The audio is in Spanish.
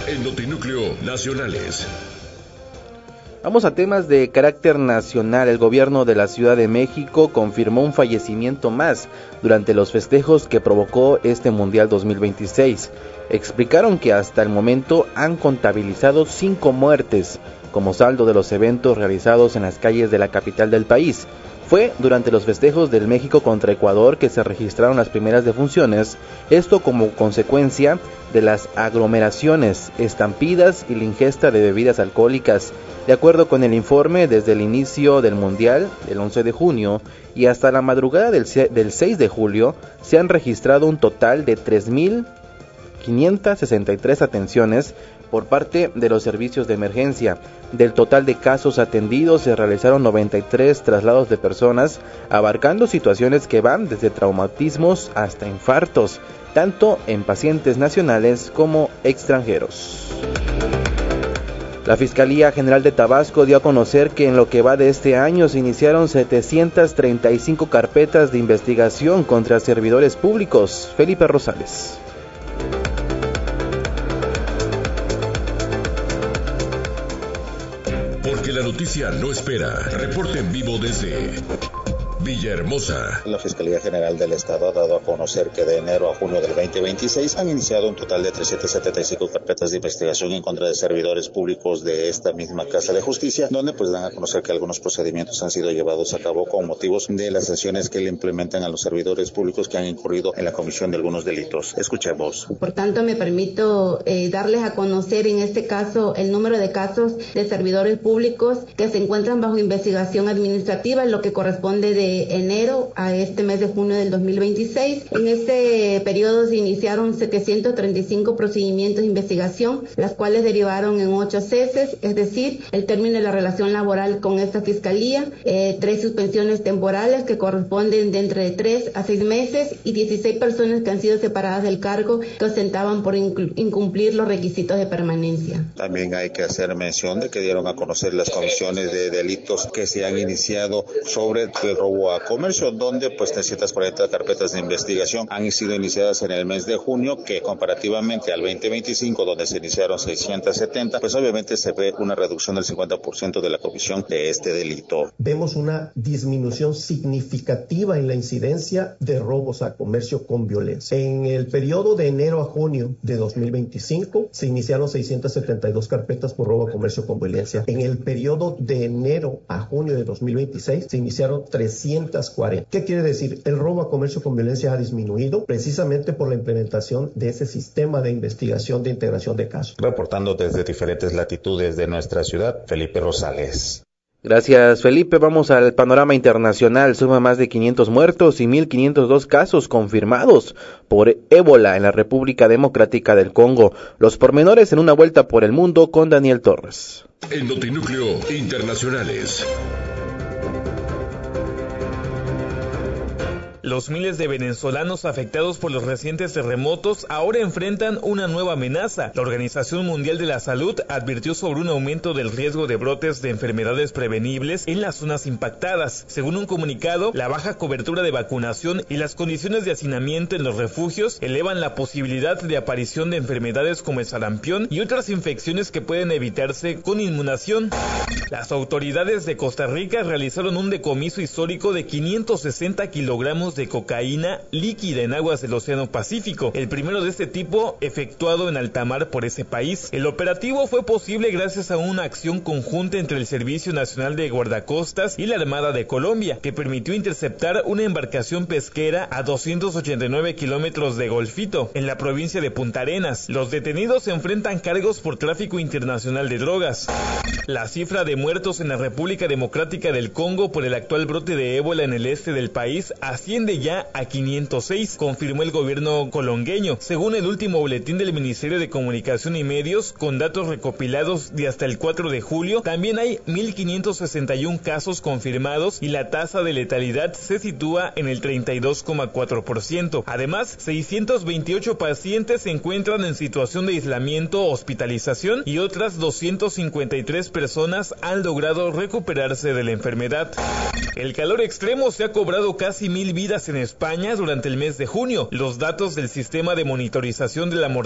en Notinúcleo Nacionales. Vamos a temas de carácter nacional. El gobierno de la Ciudad de México confirmó un fallecimiento más durante los festejos que provocó este Mundial 2026. Explicaron que hasta el momento han contabilizado 5 muertes como saldo de los eventos realizados en las calles de la capital del país. Fue durante los festejos del México contra Ecuador que se registraron las primeras defunciones, esto como consecuencia de las aglomeraciones, estampidas y la ingesta de bebidas alcohólicas. De acuerdo con el informe, desde el inicio del Mundial, el 11 de junio, y hasta la madrugada del 6 de julio, se han registrado un total de 3.563 atenciones por parte de los servicios de emergencia. Del total de casos atendidos se realizaron 93 traslados de personas, abarcando situaciones que van desde traumatismos hasta infartos, tanto en pacientes nacionales como extranjeros. La Fiscalía General de Tabasco dio a conocer que en lo que va de este año se iniciaron 735 carpetas de investigación contra servidores públicos. Felipe Rosales. Porque la noticia no espera. Reporte en vivo desde Villahermosa. La Fiscalía General del Estado ha dado a conocer que de enero a junio del 2026 han iniciado un total de 375 carpetas de investigación en contra de servidores públicos de esta misma Casa de Justicia, donde pues dan a conocer que algunos procedimientos han sido llevados a cabo con motivos de las sanciones que le implementan a los servidores públicos que han incurrido en la comisión de algunos delitos. Escuchemos. Por tanto, me permito darles a conocer en este caso el número de casos de servidores públicos que se encuentran bajo investigación administrativa, en lo que corresponde de enero a este mes de junio del 2026. En este periodo se iniciaron 735 procedimientos de investigación, las cuales derivaron en 8 ceses, es decir, el término de la relación laboral con esta fiscalía, 3 suspensiones temporales que corresponden de entre 3 a 6 meses y 16 personas que han sido separadas del cargo que ostentaban por incumplir los requisitos de permanencia. También hay que hacer mención de que dieron a conocer las comisiones de delitos que se han iniciado sobre el robo a comercio, donde pues 340 carpetas de investigación han sido iniciadas en el mes de junio, que comparativamente al 2025, donde se iniciaron 670, pues obviamente se ve una reducción del 50% de la comisión de este delito. Vemos una disminución significativa en la incidencia de robos a comercio con violencia. En el periodo de enero a junio de 2025 se iniciaron 672 carpetas por robo a comercio con violencia. En el periodo de enero a junio de 2026 se iniciaron 340. ¿Qué quiere decir? El robo a comercio con violencia ha disminuido precisamente por la implementación de ese sistema de investigación de integración de casos. Reportando desde diferentes latitudes de nuestra ciudad, Felipe Rosales. Gracias, Felipe. Vamos al panorama internacional. Suma más de 500 muertos y 1.502 casos confirmados por ébola en la República Democrática del Congo. Los pormenores en una vuelta por el mundo con Daniel Torres. En Notinúcleo Internacionales. Los miles de venezolanos afectados por los recientes terremotos ahora enfrentan una nueva amenaza. La Organización Mundial de la Salud advirtió sobre un aumento del riesgo de brotes de enfermedades prevenibles en las zonas impactadas. Según un comunicado, la baja cobertura de vacunación y las condiciones de hacinamiento en los refugios elevan la posibilidad de aparición de enfermedades como el sarampión y otras infecciones que pueden evitarse con inmunización. Las autoridades de Costa Rica realizaron un decomiso histórico de 560 kilogramos de cocaína líquida en aguas del Océano Pacífico, el primero de este tipo efectuado en alta mar por ese país. El operativo fue posible gracias a una acción conjunta entre el Servicio Nacional de Guardacostas y la Armada de Colombia, que permitió interceptar una embarcación pesquera a 289 kilómetros de Golfito, en la provincia de Punta Arenas. Los detenidos se enfrentan cargos por tráfico internacional de drogas. La cifra de muertos en la República Democrática del Congo por el actual brote de ébola en el este del país asciende ya a 506, confirmó el gobierno colombiano. Según el último boletín del Ministerio de Comunicación y Medios, con datos recopilados de hasta el 4 de julio, también hay 1.561 casos confirmados y la tasa de letalidad se sitúa en el 32,4%. Además, 628 pacientes se encuentran en situación de aislamiento o hospitalización y otras 253 personas han logrado recuperarse de la enfermedad. El calor extremo se ha cobrado casi 1,000 vidas en España durante el mes de junio. Los datos del sistema de monitorización de la mortalidad